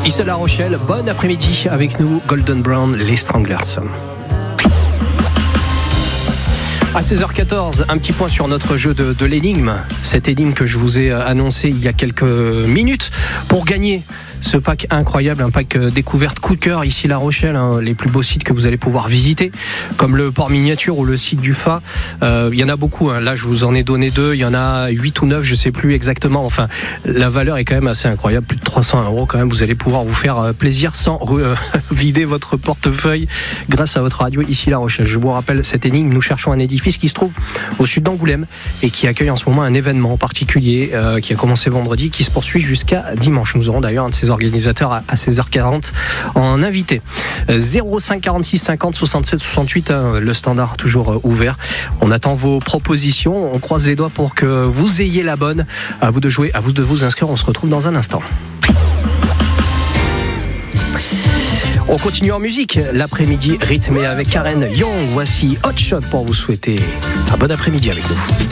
Ici à La Rochelle, bon après-midi avec nous, Golden Brown, les Stranglers. À 16h14, un petit point sur notre jeu de l'énigme. Cette énigme que je vous ai annoncé il y a quelques minutes pour gagner ce pack incroyable, un pack découverte coup de cœur ici La Rochelle, les plus beaux sites que vous allez pouvoir visiter, comme le port miniature ou le site du Fa. Il y en a beaucoup, là je vous en ai donné 2, il y en a 8 ou 9, je sais plus exactement. Enfin, la valeur est quand même assez incroyable, plus de 300 € quand même. Vous allez pouvoir vous faire plaisir sans vider votre portefeuille grâce à votre radio ici La Rochelle. Je vous rappelle cette énigme, nous cherchons un édifice qui se trouve au sud d'Angoulême et qui accueille en ce moment un événement particulier qui a commencé vendredi, qui se poursuit jusqu'à dimanche. Nous aurons d'ailleurs un de ses organisateurs à 16h40 en invité. 05 46 50 67 68, le standard toujours ouvert. On attend vos propositions, on croise les doigts pour que vous ayez la bonne. À vous de jouer, à vous de vous inscrire, on se retrouve dans un instant. On continue en musique, l'après-midi rythmé avec Karen Young. Voici Hot Shot pour vous souhaiter un bon après-midi avec nous.